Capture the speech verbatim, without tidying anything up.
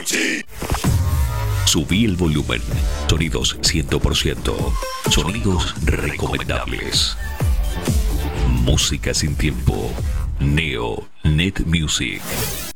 Subí el volumen. Sonidos cien por ciento. Sonidos recomendables. Música sin tiempo. Neo Net Music.